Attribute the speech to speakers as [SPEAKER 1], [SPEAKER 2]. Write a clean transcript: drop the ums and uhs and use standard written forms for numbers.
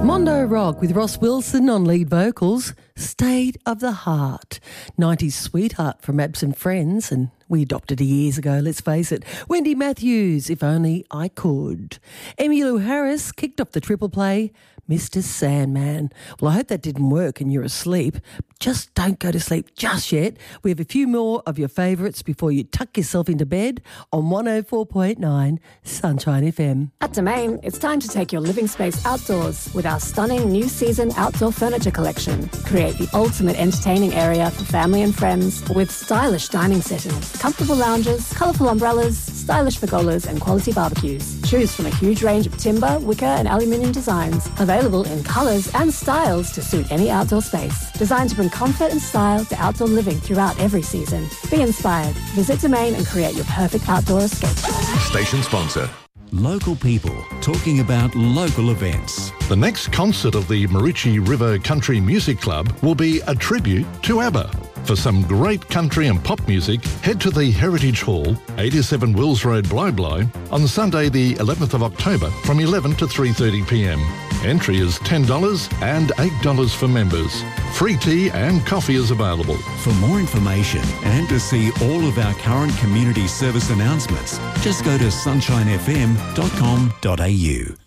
[SPEAKER 1] Mondo Rock with Ross Wilson on lead vocals, State of the Heart. 90s Sweetheart from Absent Friends, and we adopted her years ago, let's face it. Wendy Matthews, If Only I Could. Emmylou Harris kicked off the triple play, Mr. Sandman. Well, I hope that didn't work and you're asleep. Just don't go to sleep just yet. We have a few more of your favourites before you tuck yourself into bed on 104.9 Sunshine FM.
[SPEAKER 2] At Domain, it's time to take your living space outdoors with our stunning new season outdoor furniture collection. Create the ultimate entertaining area for family and friends with stylish dining settings, comfortable lounges, colourful umbrellas, stylish pergolas and quality barbecues. Choose from a huge range of timber, wicker and aluminium designs, available in colours and styles to suit any outdoor space. Designed to bring comfort and style to outdoor living throughout every season. Be inspired. Visit Domain and create your perfect outdoor escape.
[SPEAKER 3] Station sponsor.
[SPEAKER 4] Local people talking about local events.
[SPEAKER 3] The next concert of the Maroochy River Country Music Club will be a tribute to ABBA. For some great country and pop music, head to the Heritage Hall, 87 Wills Road, Bli, on Sunday the 11th of October from 11 to 3:30pm. Entry is $10 and $8 for members. Free tea and coffee is available.
[SPEAKER 4] For more information and to see all of our current community service announcements, just go to sunshinefm.com.au.